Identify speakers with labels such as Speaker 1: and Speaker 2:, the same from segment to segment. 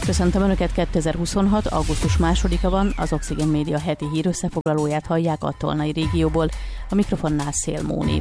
Speaker 1: Köszöntöm Önöket, 2026. augusztus 2-a van, az Oxigén Média heti hírösszefoglalóját hallják a Tolnai régióból, a mikrofonnál Szél Móni.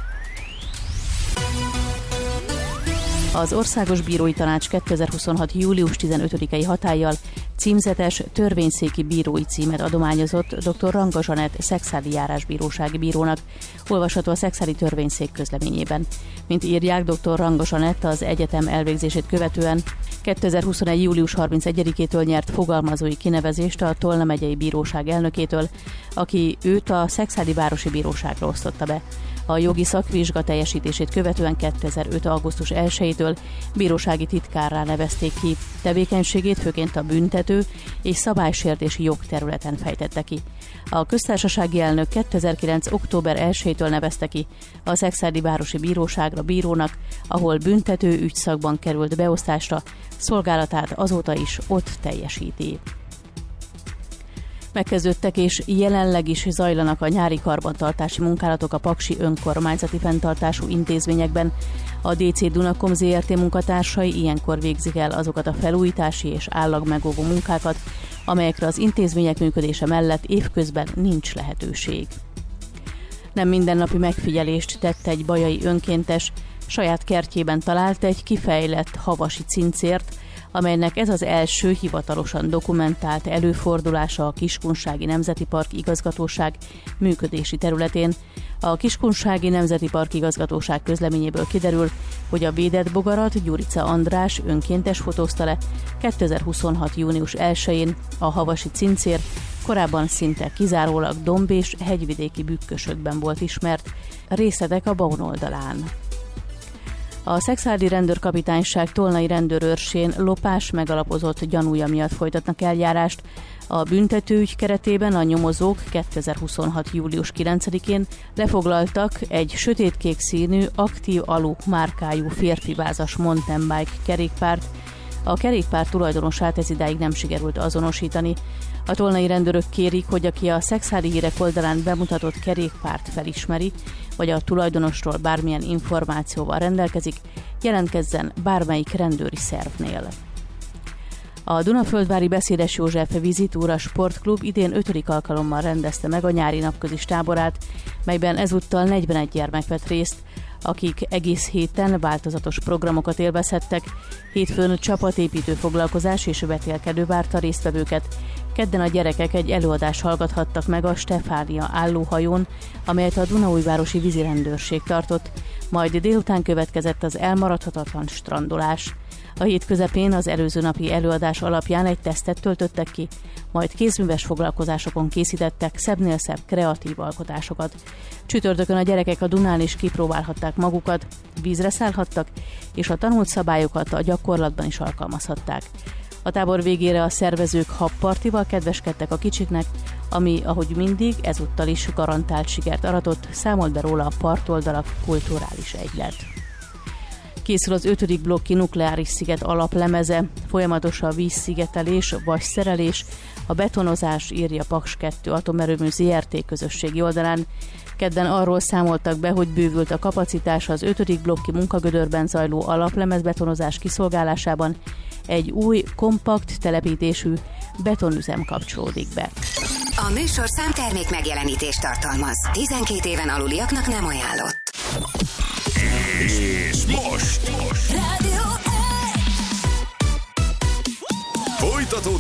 Speaker 1: Az Országos Bírói Tanács 2026. július 15-i hatállyal címzetes törvényszéki bírói címet adományozott dr. Ranga Zsanett szexádi járásbírósági bírónak, olvasható a szexádi törvényszék közleményében. Mint írják, dr. Ranga Zsanett az egyetem elvégzését követően 2021. július 31-től nyert fogalmazói kinevezést a Tolna megyei bíróság elnökétől, aki őt a szexádi városi bíróságra osztotta be. A jogi szakvizsga teljesítését követően 2005. augusztus 1-től bírósági titkárrá nevezték ki. Tevékenységét főként a büntető és szabálysértési jogterületen fejtette ki. A köztársasági elnök 2009. október 1-től nevezte ki a szexádi városi bíróságra bírónak, ahol büntető ügyszakban került beosztásra, szolgálatát azóta is ott teljesíti. Megkezdődtek és jelenleg is zajlanak a nyári karbantartási munkálatok a paksi önkormányzati fenntartású intézményekben. A DC Dunakom Zrt. Munkatársai ilyenkor végzik el azokat a felújítási és állagmegóvó munkákat, amelyekre az intézmények működése mellett évközben nincs lehetőség. Nem mindennapi megfigyelést tett egy bajai önkéntes, saját kertjében talált egy kifejlett havasi cincért, amelynek ez az első hivatalosan dokumentált előfordulása a Kiskunsági Nemzeti Park Igazgatóság működési területén. A Kiskunsági Nemzeti Park Igazgatóság közleményéből kiderül, hogy a védett bogarat Gyurica András önkéntes fotózta le 2026. június 1-én. A havasi cincér korábban szinte kizárólag domb- és hegyvidéki bükkösökben volt ismert, részletek a Baun oldalán. A szexádi rendőrkapitányság tolnai rendőrőrsén lopás megalapozott gyanúja miatt folytatnak eljárást. A büntetőügy keretében a nyomozók 2026. július 9-én lefoglaltak egy sötétkék színű, aktív alu márkájú férfivázas mountain bike kerékpárt. A kerékpár tulajdonosát ez idáig nem sikerült azonosítani. A tolnai rendőrök kérik, hogy aki a szexádi hírek oldalán bemutatott kerékpárt felismeri, vagy a tulajdonosról bármilyen információval rendelkezik, jelentkezzen bármelyik rendőri szervnél. A Dunaföldvári Beszédes József Vizitúra Sportklub idén 5. alkalommal rendezte meg a nyári napközis táborát, melyben ezúttal 41 gyermek vett részt, akik egész héten változatos programokat élvezhettek. Hétfőn csapatépítő foglalkozás és vetélkedő várta résztvevőket. Kedden a gyerekek egy előadást hallgathattak meg a Stefánia állóhajón, amelyet a Dunaújvárosi vízirendőrség tartott, majd délután következett az elmaradhatatlan strandolás. A hét közepén az előző napi előadás alapján egy tesztet töltöttek ki, majd kézműves foglalkozásokon készítettek szebbnél szebb kreatív alkotásokat. Csütörtökön a gyerekek a Dunán is kipróbálhatták magukat, vízre szállhattak, és a tanult szabályokat a gyakorlatban is alkalmazhatták. A tábor végére a szervezők habpartival kedveskedtek a kicsiknek, ami, ahogy mindig, ezúttal is garantált sikert aratott, számolt be róla a Partoldalak kulturális egylet. Készül az 5. blokki nukleáris sziget alaplemeze, folyamatos a vízszigetelés, vasszerelés, a betonozás, írja Paks 2 atomerőmű Zrt. Közösségi oldalán. Kedden arról számoltak be, hogy bővült a kapacitás az 5. blokki munkagödörben zajló alaplemezbetonozás kiszolgálásában, egy új, kompakt telepítésű betonüzem kapcsolódik be.
Speaker 2: A műsorszám termék megjelenítést tartalmaz. 12 éven aluliaknak nem ajánlott.
Speaker 3: És most!
Speaker 2: Rádió!
Speaker 3: Folytatódik